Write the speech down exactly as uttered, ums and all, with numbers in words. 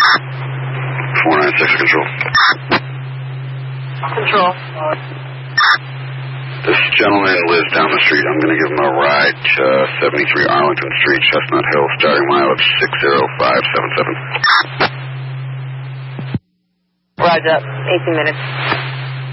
four nine six control. Control. This gentleman lives down the street. I'm going to give him a ride to uh, seventy-three Arlington Street, Chestnut Hill, starting mileage six zero five seven seven. Roger. eighteen minutes.